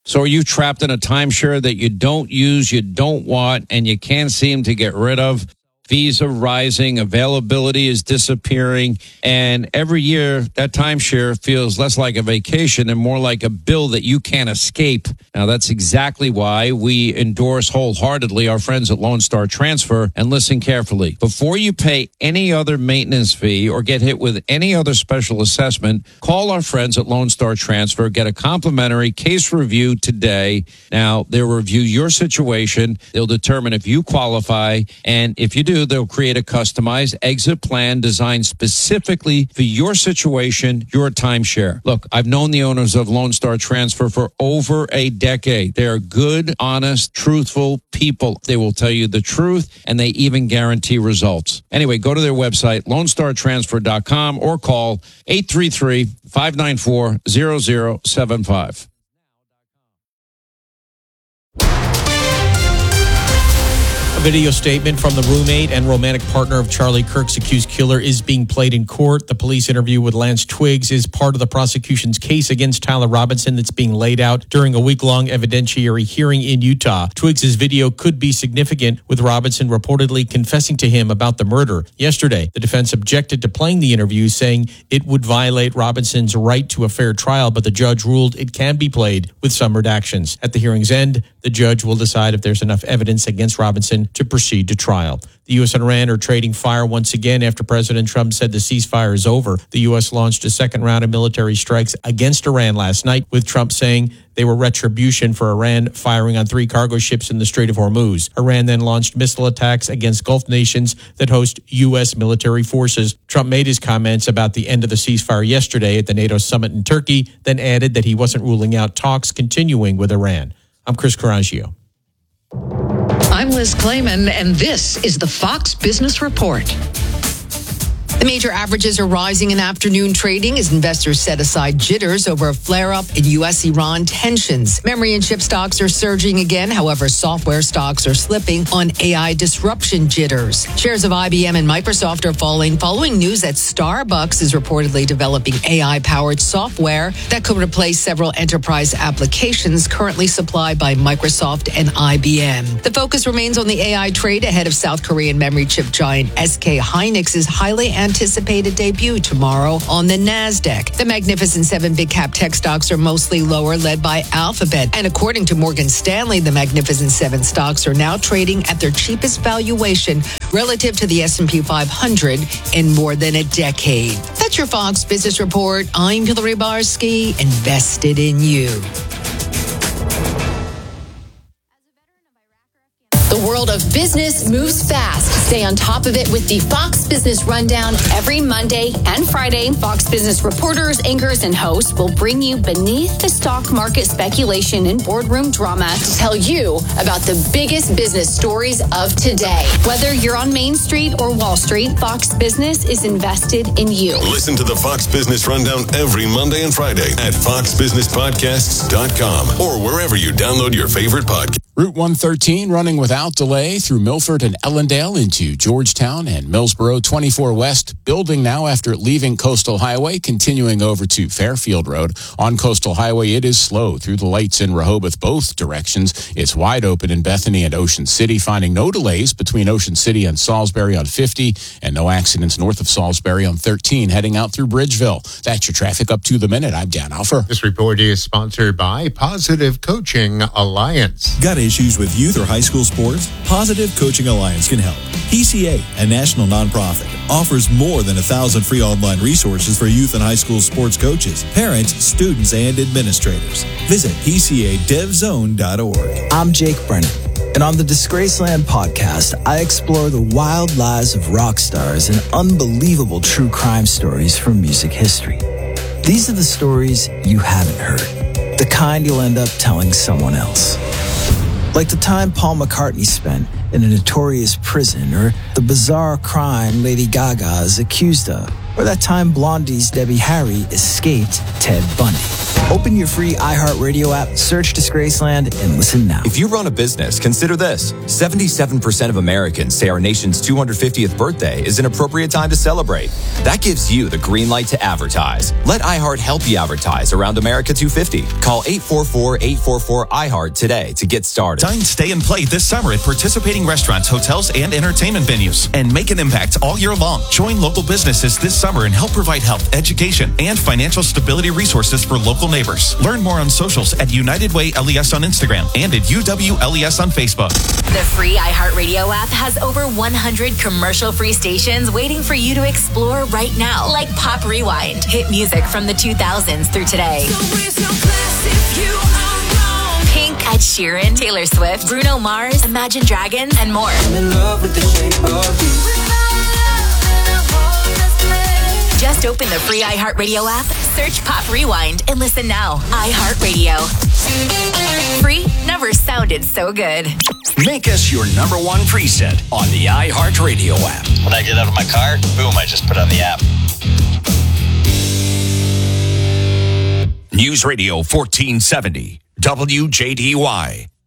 So are you trapped in a timeshare that you don't use, you don't want, and you can't seem to get rid of? Fees are rising, availability is disappearing, and every year that timeshare feels less like a vacation and more like a bill that you can't escape. Now, that's exactly why we endorse wholeheartedly our friends at Lone Star Transfer, and listen carefully. Before you pay any other maintenance fee or get hit with any other special assessment, call our friends at Lone Star Transfer. Get a complimentary case review today. Now, they'll review your situation. They'll determine if you qualify, and if you do, they'll create a customized exit plan designed specifically for your situation, your timeshare. Look, I've known the owners of Lone Star Transfer for over a decade. They are good, honest, truthful people. They will tell you the truth, and they even guarantee results. Anyway, go to their website, LoneStarTransfer.com, or call 833-594-0075. A video statement from the roommate and romantic partner of Charlie Kirk's accused killer is being played in court. The police interview with Lance Twiggs is part of the prosecution's case against Tyler Robinson that's being laid out during a week-long evidentiary hearing in Utah. Twiggs' video could be significant, with Robinson reportedly confessing to him about the murder. Yesterday, the defense objected to playing the interview, saying it would violate Robinson's right to a fair trial, but the judge ruled it can be played with some redactions. At the hearing's end, the judge will decide if there's enough evidence against Robinson to proceed to trial. The U.S. and Iran are trading fire once again after President Trump said the ceasefire is over. The U.S. launched a second round of military strikes against Iran last night, with Trump saying they were retribution for Iran firing on 3 cargo ships in the Strait of Hormuz. Iran then launched missile attacks against Gulf nations that host U.S. military forces. Trump made his comments about the end of the ceasefire yesterday at the NATO summit in Turkey, then added that he wasn't ruling out talks continuing with Iran. I'm Chris Coraggio. I'm Liz Clayman, and this is the Fox Business Report. The major averages are rising in afternoon trading as investors set aside jitters over a flare-up in U.S.-Iran tensions. Memory and chip stocks are surging again. However, software stocks are slipping on AI disruption jitters. Shares of IBM and Microsoft are falling following news that Starbucks is reportedly developing AI-powered software that could replace several enterprise applications currently supplied by Microsoft and IBM. The focus remains on the AI trade ahead of South Korean memory chip giant SK Hynix's highly anticipated debut tomorrow on the NASDAQ. The Magnificent 7 big cap tech stocks are mostly lower, led by Alphabet. And according to Morgan Stanley, the Magnificent 7 stocks are now trading at their cheapest valuation relative to the S&P 500 in more than a decade. That's your Fox Business Report. I'm Hillary Barsky, invested in you. The world of business moves fast. Stay on top of it with the Fox Business Rundown every Monday and Friday. Fox Business reporters, anchors, and hosts will bring you beneath the stock market speculation and boardroom drama to tell you about the biggest business stories of today. Whether you're on Main Street or Wall Street, Fox Business is invested in you. Listen to the Fox Business Rundown every Monday and Friday at foxbusinesspodcasts.com or wherever you download your favorite podcast. Route 113 running without delay through Milford and Ellendale into Georgetown and Millsboro. 24 West building now after leaving Coastal Highway, continuing over to Fairfield Road. On Coastal Highway, it is slow through the lights in Rehoboth both directions. It's wide open in Bethany and Ocean City, finding no delays between Ocean City and Salisbury on 50 and no accidents north of Salisbury on 13 heading out through Bridgeville. That's your traffic up to the minute. I'm Dan Alfer. This report is sponsored by Positive Coaching Alliance. Got issues with youth or high school sports? Positive Coaching Alliance can help. PCA, a national nonprofit, offers more than 1,000 free online resources for youth and high school sports coaches, parents, students, and administrators. Visit PCADevZone.org. I'm Jake Brennan, and on the Disgraceland podcast, I explore the wild lives of rock stars and unbelievable true crime stories from music history. These are the stories you haven't heard, the kind you'll end up telling someone else. Like the time Paul McCartney spent in a notorious prison, or the bizarre crime Lady Gaga is accused of, or that time Blondie's Debbie Harry escaped Ted Bundy. Open your free iHeartRadio app, search Disgraceland, and listen now. If you run a business, consider this. 77% of Americans say our nation's 250th birthday is an appropriate time to celebrate. That gives you the green light to advertise. Let iHeart help you advertise around America 250. Call 844-844-iHeart today to get started. Dine, stay, and play this summer at participating restaurants, hotels, and entertainment venues. And make an impact all year long. Join local businesses this summer and help provide health, education, and financial stability resources for local neighbors. Learn more on socials at United Way LES on Instagram and at UWLES on Facebook. The free iHeartRadio app has over 100 commercial-free stations waiting for you to explore right now, like Pop Rewind, hit music from the 2000s through today. Pink, Ed Sheeran, Taylor Swift, Bruno Mars, Imagine Dragons, and more. I'm in love with the shape of you. Just open the free iHeartRadio app, search Pop Rewind, and listen now. iHeartRadio. Free never sounded so good. Make us your number one preset on the iHeartRadio app. When I get out of my car, boom, I just put on the app. News Radio 1470, WJDY.